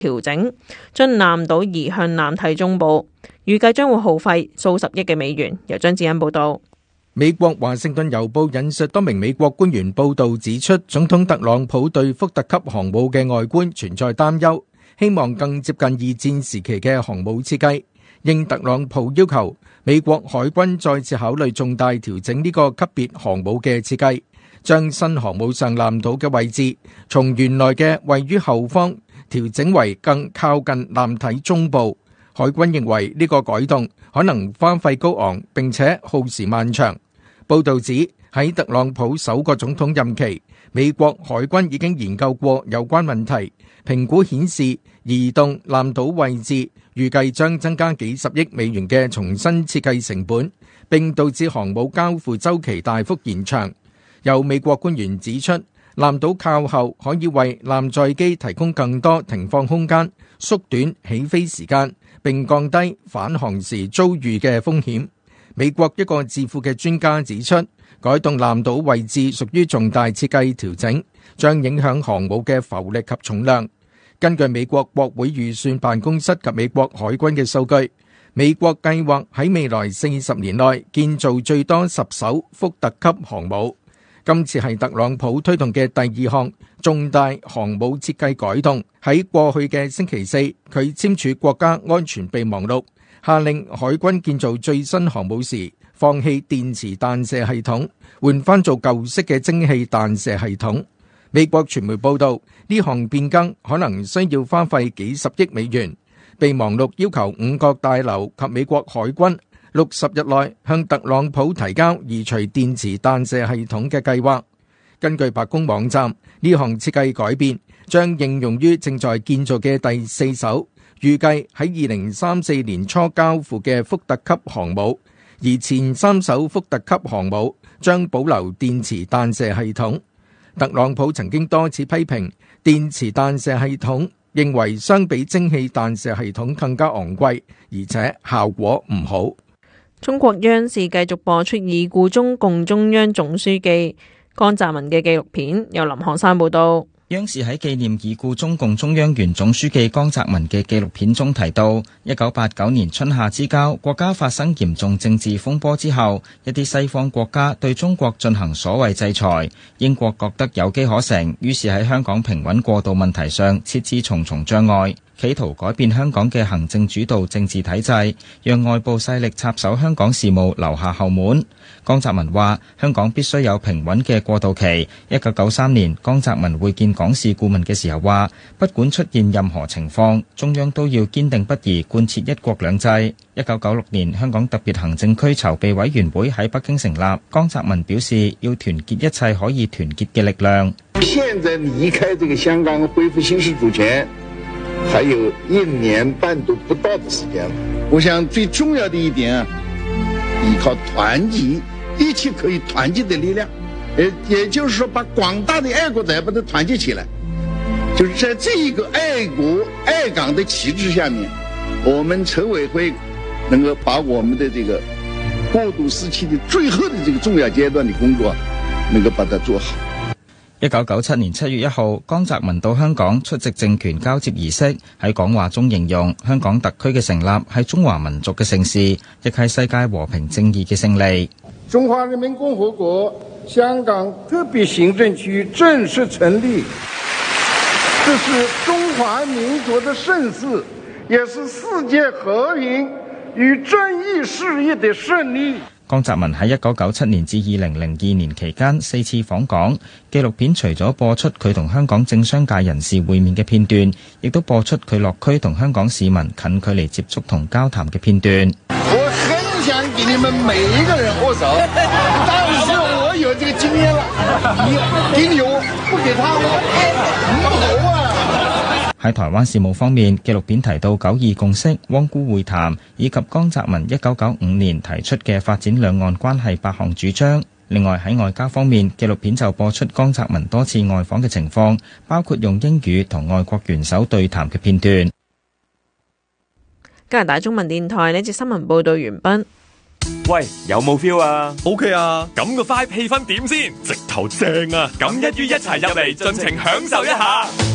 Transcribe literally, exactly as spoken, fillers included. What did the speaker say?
調整，將艦島移向南體中部，預計將會耗費數十億嘅美元。由張子欣報道。 美國華盛頓郵報引述多名美國官員報道指出，總統特朗普對福特級航母嘅外觀存在擔憂，希望更接近二戰時期嘅航母設計。應特朗普要求，美國海軍再次考慮重大調整呢個級別航母嘅設計，將新航母上艦島嘅位置從原來嘅位於後方調整為更靠近艦體中部。海軍認為呢個改動可能花費高昂並且耗時漫長。報導指喺特朗普首個總統任期，美國海軍已經研究過有關問題，評估顯示移動艦島位置預計將增加幾十億美元嘅重新設計成本，並導致航母交付週期大幅延長。有美國官員指出，艦島靠後可以為艦載機提供更多停放空間，縮短起飛時間，並降低返航時遭遇嘅風險。美國一個智庫嘅專家指出，改動艦島位置屬於重大設計調整，將影響航母嘅浮力及重量。根據美國國會預算辦公室及美國海軍嘅數據，美國計劃喺未來四十年內建造最多十艘福特級航母。今次係特朗普推動嘅第二項重大航母設計改動。喺過去嘅星期四，佢簽署國家安全備忘錄，下令海軍建造最新航母時放棄電磁彈射系統，換翻做舊式嘅蒸汽彈射系統。美國傳媒報道，呢項變更可能需要花費幾十億美元。備忘錄要求五角大樓及美國海軍六十日內向特朗普提交移除電磁彈射系統嘅計劃。根據白宮網站，呢項設計改變將應用於正在建造嘅第四艘，預計喺二零三四年初交付嘅福特級航母，而前三艘福特級航母將保留電磁彈射系統。特朗普曾經多次批評電磁彈射系統，認為相比蒸汽彈射系統更加昂貴，而且效果唔好。 中國央視繼續播出已故中共中央總書記江澤民嘅紀錄片。由林漢山報道。 央視喺紀念已故中共中央原總書記江澤民嘅紀錄片中提到，一九八九年春夏之交，國家發生嚴重政治風波之後，一啲西方國家對中國進行所謂制裁，英國覺得有機可乘，於是喺香港平穩過渡問題上設置重重障礙，企圖改變香港嘅行政主導政治體制，讓外部勢力插手香港事務留下後門。江澤民話：香港必須有平穩嘅過渡期。一九九三年，江澤民會見港事顧問嘅時候話，不管出現任何情況，中央都要堅定不移貫徹一國兩制。一九九六年，香港特別行政區籌備委員會喺北京成立，江澤民表示要團結一切可以團結嘅力量。 現在離開這個香港恢復行使主權，還有一年半都不到的時間了。我想最重要的一點啊，依靠團結，一切可以團結的力量，也也就是說，把廣大的愛國者把它團結起來，就是在這一個愛國愛港的旗幟下面，我們籌委會能夠把我們的這個過渡時期的最後的這個重要階段的工作，能夠把它做好。 一九九七年七月一號，江澤民到香港出席政權交接儀式，喺講話中形容香港特區嘅成立係中華民族嘅盛事，亦係世界和平正義嘅勝利。 中華人民共和國香港特別行政區正式成立，這是中華民族的盛事，也是世界和平與正義事業的勝利。 江澤民喺一九九七年至二零零二年期間四次訪港，紀錄片除咗播出佢同香港政商界人士會面嘅片段，亦都播出佢落區同香港市民近距離接觸同交談嘅片段。 我很想給你們每一個人握手，但是我有這個經驗了，你給你我不給他我唔好啊。 喺台灣事務方面，紀錄片提到九二共識、汪辜會談以及江澤民一九九五年提出嘅發展兩岸關係八項主張。另外喺外交方面，紀錄片就播出江澤民多次外訪嘅情況，包括用英語同外國元首對談嘅片段。 加拿大中文電台呢節新聞報道完畢。 喂，有冇 feel 啊 ？OK 啊，咁個 vibe 氣氛點先？直頭正啊！咁一於一齊入嚟，盡情享受一下。